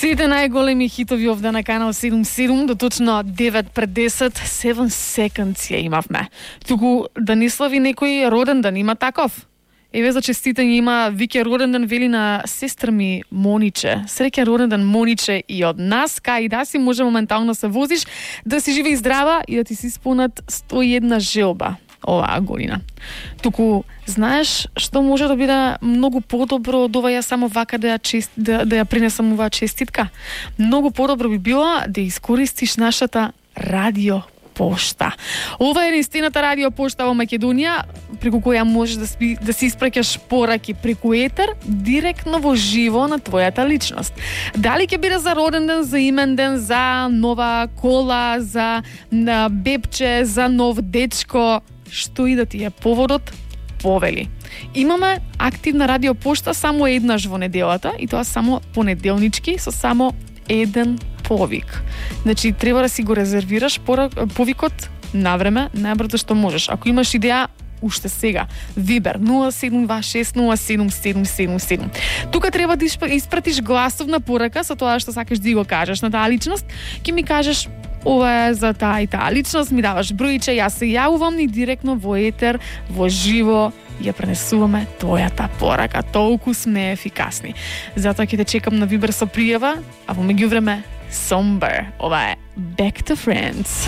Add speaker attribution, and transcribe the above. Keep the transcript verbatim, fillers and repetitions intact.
Speaker 1: Сите најголеми хитови овде на канал седумдесет и седум до точно девет пред десет, седум seconds ја имавме. Туку да не слави некој роден ден, има таков? Еве за честитање има Вики роден ден, вели на сестра ми Мониче. Среќен роден ден Мониче и од нас, кај да си може моментално се возиш, да си жива и здрава и да ти си исполнат сто и една желба оваа година. Туку знаеш што може да биде многу подобро од ова ја само вака да ја чест, да, да ја принесам оваа честитка. Многу подобро би било да искористиш нашата радио пошта. Ова е единствената радио пошта во Македонија преку која можеш да, спи, да си испраќаш пораки преку етер директно во живо на твојата личност. Дали ќе биде за роден ден, за имен ден, за нова кола, за на бебче, за нов дечко, што и да ти е поводот, повели. Имаме активна радио пошта само еднаш во неделата и тоа само понеделнички со само еден повик. Значи, треба да си го резервираш повикот на време, најбрзо што можеш. Ако имаш идеја, уште сега. Вибер нула седум два шест нула седум седум седум седум. Тука треба да испратиш гласовна порака со тоа што сакаш да го кажеш на таа личност. Ќе ми кажеш ова е за таа и таа личност, ми даваш бројче, јас се јавувам и директно во етер, во живо ја пренесуваме твојата порака. Толку сме ефикасни. Затоа ќе те чекам на Вибер со пријава, а во меѓувреме Somber. Ова е Back to Friends.